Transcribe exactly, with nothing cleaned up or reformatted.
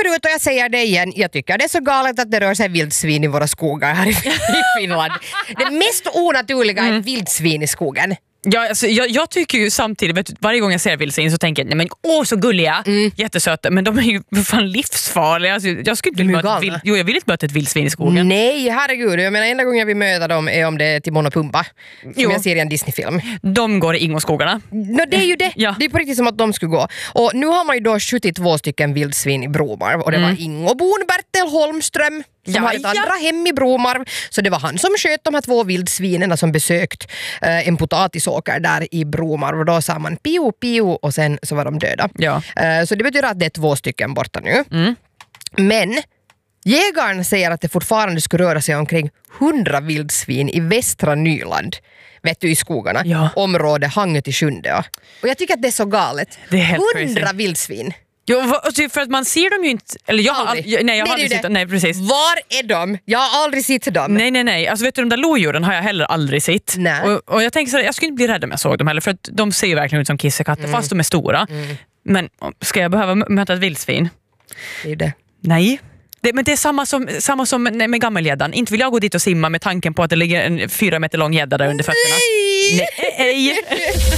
förut och jag säger det igen, jag tycker det är så galet att det rör sig vildsvin i våra skogar här i Finland. Det mest onaturliga är vildsvin i skogen. Ja, alltså, jag, jag tycker ju samtidigt, vet du, varje gång jag ser vildsvin så tänker jag, nej men åh så gulliga, mm. jättesöta, men de är ju fan livsfarliga. Alltså, jag skulle inte möta ett vild, jo, jag vill inte möta ett vildsvin i skogen. Nej, herregud. Jag menar, enda gången jag vill möta dem är om det är Timon och Pumba, som jo. jag ser i en Disney-film. De går i Ingoskogarna. No, det är ju det. Ja. Det är på riktigt som att de skulle gå. Och nu har man ju då sjuttiotvå stycken vildsvin i Bromarv, och det mm. var Ingobon Bertel Holmström som ja, har ett ja. andra hem i Bromarv. Så det var han som sköt de här två vildsvinerna som besökt eh, en potatisåker där i Bromarv. Och då sa man pio, pio och sen så var de döda. Ja. Eh, så det betyder att det är två stycken borta nu. Mm. Men jägaren säger att det fortfarande skulle röra sig omkring hundra vildsvin i västra Nyland. Vet du, i skogarna. Ja. Område Hangö till Sjunde. Och jag tycker att det är så galet. Det är helt hundra crazy. vildsvin. Jo, för att man ser dem ju inte, eller jag aldrig. All, nej, jag nej, har aldrig sett dem. Nej, precis. Var är de? Jag har aldrig sett dem. Nej, nej, nej. Alltså vet du, de där lodjuren har jag heller aldrig sett. Nej. Och, och jag tänker så här, jag skulle inte bli rädd om jag såg dem heller, för att de ser ju verkligen ut som kissekatter, mm. fast de är stora. Mm. Men ska jag behöva möta ett vildsvin? Det är ju det. Nej. Det, men det är samma som, samma som med, med gammelgäddan. Inte vill jag gå dit och simma med tanken på att det ligger en fyra meter lång gädda där under fötterna. Nej! Nej.